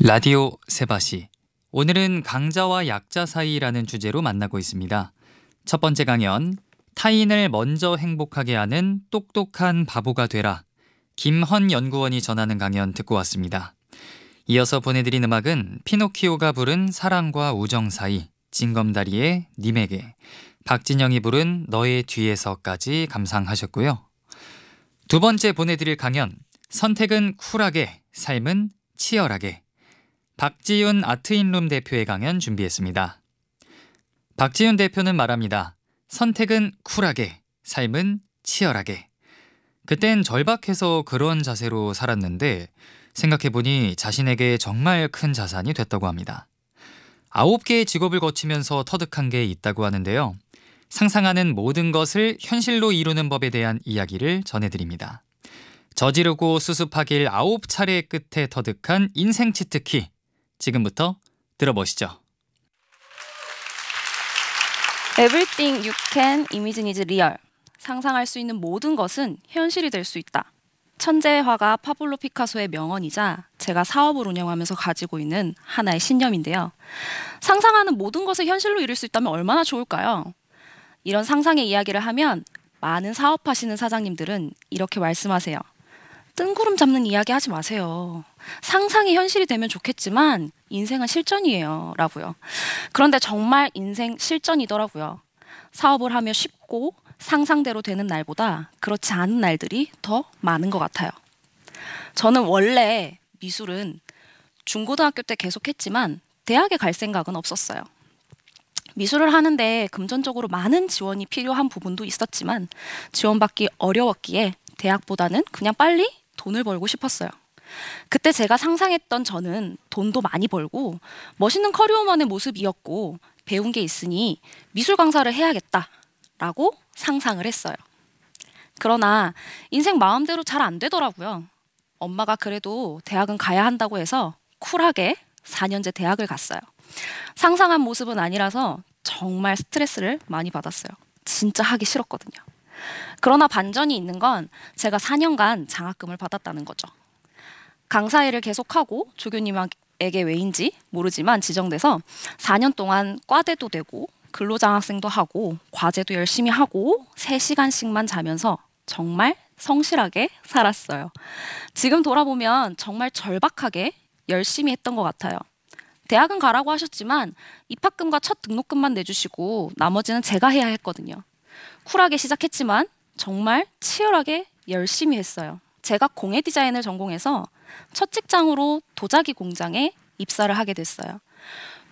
라디오 세바시. 오늘은 강자와 약자 사이라는 주제로 만나고 있습니다. 첫 번째 강연, 타인을 먼저 행복하게 하는 똑똑한 바보가 되라. 김헌 연구원이 전하는 강연 듣고 왔습니다. 이어서 보내드린 음악은 피노키오가 부른 사랑과 우정 사이, 징검다리의 님에게, 박진영이 부른 너의 뒤에서까지 감상하셨고요. 두 번째 보내드릴 강연, 선택은 쿨하게, 삶은 치열하게. 박지윤 아트인룸 대표의 강연 준비했습니다. 박지윤 대표는 말합니다. 선택은 쿨하게, 삶은 치열하게. 그땐 절박해서 그런 자세로 살았는데 생각해보니 자신에게 정말 큰 자산이 됐다고 합니다. 9개의 직업을 거치면서 터득한 게 있다고 하는데요. 상상하는 모든 것을 현실로 이루는 법에 대한 이야기를 전해드립니다. 저지르고 수습하길 9차례 끝에 터득한 인생 치트키. 지금부터 들어보시죠. Everything you can imagine is real. 상상할 수 있는 모든 것은 현실이 될 수 있다. 천재의 화가 파블로 피카소의 명언이자 제가 사업을 운영하면서 가지고 있는 하나의 신념인데요. 상상하는 모든 것을 현실로 이룰 수 있다면 얼마나 좋을까요? 이런 상상의 이야기를 하면 많은 사업하시는 사장님들은 이렇게 말씀하세요. 뜬구름 잡는 이야기 하지 마세요. 상상이 현실이 되면 좋겠지만 인생은 실전이에요. 라고요. 그런데 정말 인생 실전이더라고요. 사업을 하며 쉽고 상상대로 되는 날보다 그렇지 않은 날들이 더 많은 것 같아요. 저는 원래 미술은 중고등학교 때 계속했지만 대학에 갈 생각은 없었어요. 미술을 하는데 금전적으로 많은 지원이 필요한 부분도 있었지만 지원받기 어려웠기에 대학보다는 그냥 빨리 돈을 벌고 싶었어요. 그때 제가 상상했던 저는 돈도 많이 벌고 멋있는 커리어우먼의 모습이었고 배운 게 있으니 미술 강사를 해야겠다라고 상상을 했어요. 그러나 인생 마음대로 잘 안 되더라고요. 엄마가 그래도 대학은 가야 한다고 해서 쿨하게 4년제 대학을 갔어요. 상상한 모습은 아니라서 정말 스트레스를 많이 받았어요. 진짜 하기 싫었거든요. 그러나 반전이 있는 건 제가 4년간 장학금을 받았다는 거죠. 강사 일을 계속하고 조교님에게 왜인지 모르지만 지정돼서 4년 동안 과대도 되고 근로장학생도 하고 과제도 열심히 하고 3시간씩만 자면서 정말 성실하게 살았어요. 지금 돌아보면 정말 절박하게 열심히 했던 것 같아요. 대학은 가라고 하셨지만 입학금과 첫 등록금만 내주시고 나머지는 제가 해야 했거든요. 쿨하게 시작했지만 정말 치열하게 열심히 했어요. 제가 공예 디자인을 전공해서 첫 직장으로 도자기 공장에 입사를 하게 됐어요.